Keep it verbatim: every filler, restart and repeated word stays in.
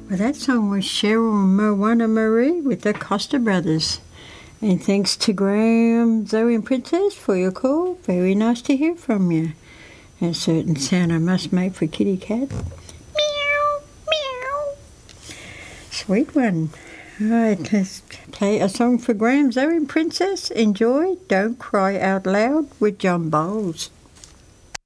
Well, that song was Cheryl and Moana Marie with the Costa Brothers. And thanks to Graham, Zoe and Princess for your call. Very nice to hear from you. And a certain sound I must make for Kitty Cat. Meow, meow. Sweet one. All right, let's play a song for Graham, Zoe and Princess. Enjoy Don't Cry Out Loud with John Bowles.